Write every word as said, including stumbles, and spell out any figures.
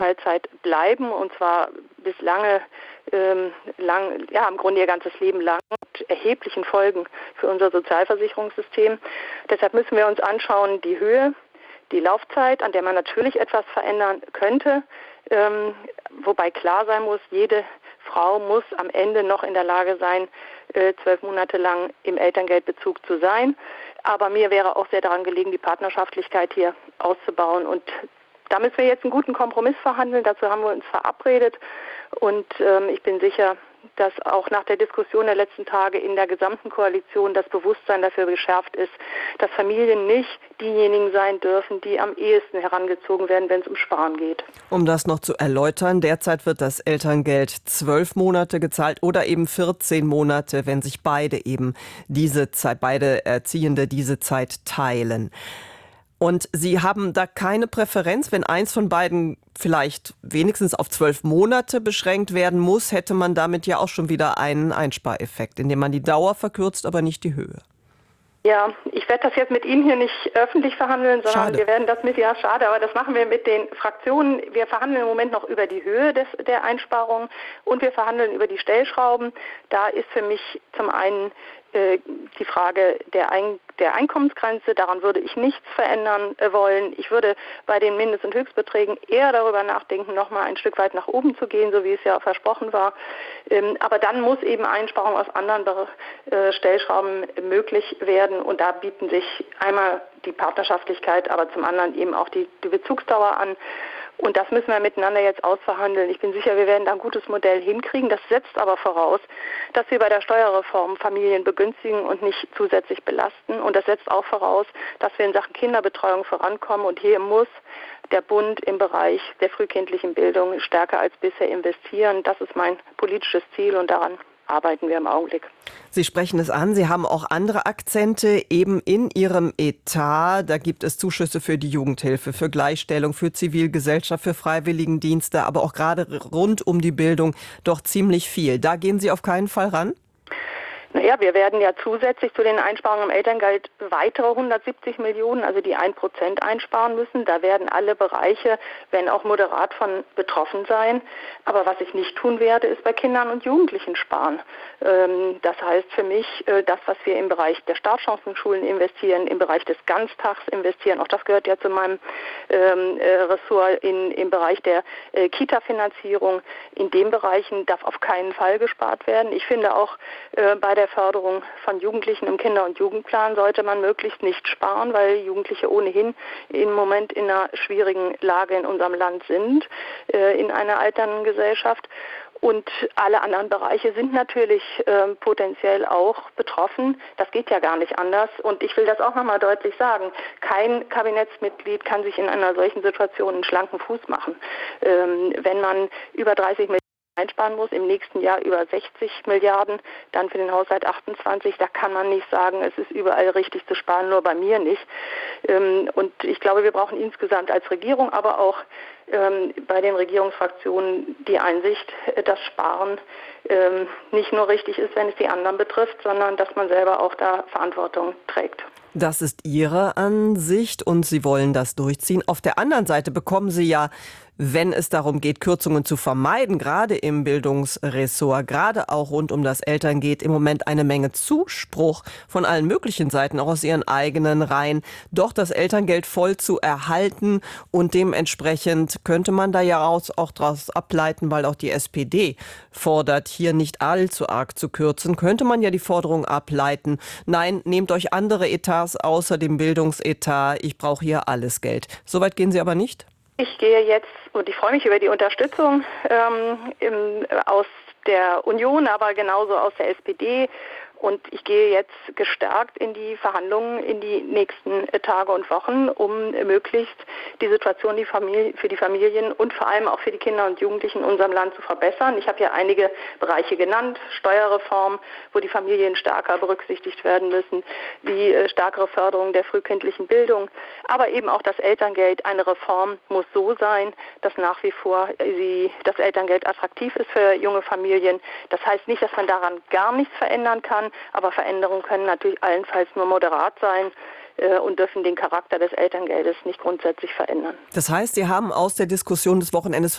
Teilzeit bleiben, und zwar bis lange, ähm, lang, ja, im Grunde ihr ganzes Leben lang, mit erheblichen Folgen für unser Sozialversicherungssystem. Deshalb müssen wir uns anschauen, die Höhe, die Laufzeit, an der man natürlich etwas verändern könnte, ähm, wobei klar sein muss, jede Frau muss am Ende noch in der Lage sein, äh, zwölf Monate lang im Elterngeldbezug zu sein. Aber mir wäre auch sehr daran gelegen, die Partnerschaftlichkeit hier auszubauen. Und da müssen wir jetzt einen guten Kompromiss verhandeln. Dazu haben wir uns verabredet. Und ähm, ich bin sicher, dass auch nach der Diskussion der letzten Tage in der gesamten Koalition das Bewusstsein dafür geschärft ist, dass Familien nicht diejenigen sein dürfen, die am ehesten herangezogen werden, wenn es um Sparen geht. Um das noch zu erläutern, derzeit wird das Elterngeld zwölf Monate gezahlt oder eben vierzehn Monate, wenn sich beide eben diese Zeit, beide Erziehende diese Zeit teilen. Und Sie haben da keine Präferenz, wenn eins von beiden vielleicht wenigstens auf zwölf Monate beschränkt werden muss, hätte man damit ja auch schon wieder einen Einspareffekt, indem man die Dauer verkürzt, aber nicht die Höhe. Ja, ich werde das jetzt mit Ihnen hier nicht öffentlich verhandeln, sondern Schade. wir werden das mit, ja schade, aber das machen wir mit den Fraktionen. Wir verhandeln im Moment noch über die Höhe des, der Einsparungen und wir verhandeln über die Stellschrauben. Da ist für mich zum einen äh, die Frage der, Ein der Einkommensgrenze, daran würde ich nichts verändern äh, wollen. Ich würde bei den Mindest- und Höchstbeträgen eher darüber nachdenken, nochmal ein Stück weit nach oben zu gehen, so wie es ja versprochen war. Ähm, aber dann muss eben Einsparung aus anderen äh, Stellschrauben möglich werden. Und da bieten sich einmal die Partnerschaftlichkeit, aber zum anderen eben auch die, die Bezugsdauer an. Und das müssen wir miteinander jetzt ausverhandeln. Ich bin sicher, wir werden da ein gutes Modell hinkriegen. Das setzt aber voraus, dass wir bei der Steuerreform Familien begünstigen und nicht zusätzlich belasten. Und das setzt auch voraus, dass wir in Sachen Kinderbetreuung vorankommen. Und hier muss der Bund im Bereich der frühkindlichen Bildung stärker als bisher investieren. Das ist mein politisches Ziel und daran arbeiten wir im Augenblick. Sie sprechen es an, Sie haben auch andere Akzente eben in Ihrem Etat. Da gibt es Zuschüsse für die Jugendhilfe, für Gleichstellung, für Zivilgesellschaft, für Freiwilligendienste, aber auch gerade rund um die Bildung doch ziemlich viel. Da gehen Sie auf keinen Fall ran? Naja, wir werden ja zusätzlich zu den Einsparungen im Elterngeld weitere hundertsiebzig Millionen, also die ein Prozent einsparen müssen. Da werden alle Bereiche, wenn auch moderat, von betroffen sein. Aber was ich nicht tun werde, ist bei Kindern und Jugendlichen sparen. Das heißt für mich, das, was wir im Bereich der Startchancenschulen investieren, im Bereich des Ganztags investieren, auch das gehört ja zu meinem Ressort, in, im Bereich der Kita-Finanzierung. In den Bereichen darf auf keinen Fall gespart werden. Ich finde auch bei der der Förderung von Jugendlichen im Kinder- und Jugendplan sollte man möglichst nicht sparen, weil Jugendliche ohnehin im Moment in einer schwierigen Lage in unserem Land sind, äh, in einer alternden Gesellschaft. Und alle anderen Bereiche sind natürlich äh, potenziell auch betroffen. Das geht ja gar nicht anders. Und ich will das auch nochmal deutlich sagen. Kein Kabinettsmitglied kann sich in einer solchen Situation einen schlanken Fuß machen. Ähm, wenn man über dreißig Millionen einsparen muss, im nächsten Jahr über sechzig Milliarden, dann für den Haushalt achtundzwanzig, da kann man nicht sagen, es ist überall richtig zu sparen, nur bei mir nicht. Und ich glaube, wir brauchen insgesamt als Regierung, aber auch bei den Regierungsfraktionen die Einsicht, dass Sparen nicht nur richtig ist, wenn es die anderen betrifft, sondern dass man selber auch da Verantwortung trägt. Das ist Ihre Ansicht und Sie wollen das durchziehen. Auf der anderen Seite bekommen Sie ja, wenn es darum geht, Kürzungen zu vermeiden, gerade im Bildungsressort, gerade auch rund um das Elterngeld, im Moment eine Menge Zuspruch von allen möglichen Seiten, auch aus Ihren eigenen Reihen, doch das Elterngeld voll zu erhalten. Und dementsprechend könnte man da ja auch daraus ableiten, weil auch die S P D fordert, hier nicht allzu arg zu kürzen, könnte man ja die Forderung ableiten, nein, nehmt euch andere Etats außer dem Bildungsetat, ich brauche hier alles Geld. Soweit gehen Sie aber nicht? Ich gehe jetzt, und ich freue mich über die Unterstützung ähm, im, aus der Union, aber genauso aus der S P D. Und ich gehe jetzt gestärkt in die Verhandlungen in die nächsten Tage und Wochen, um möglichst die Situation die Familie, für die Familien und vor allem auch für die Kinder und Jugendlichen in unserem Land zu verbessern. Ich habe ja einige Bereiche genannt, Steuerreform, wo die Familien stärker berücksichtigt werden müssen, die stärkere Förderung der frühkindlichen Bildung, aber eben auch das Elterngeld. Eine Reform muss so sein, dass nach wie vor sie, das Elterngeld attraktiv ist für junge Familien. Das heißt nicht, dass man daran gar nichts verändern kann, aber Veränderungen können natürlich allenfalls nur moderat sein äh, und dürfen den Charakter des Elterngeldes nicht grundsätzlich verändern. Das heißt, Sie haben aus der Diskussion des Wochenendes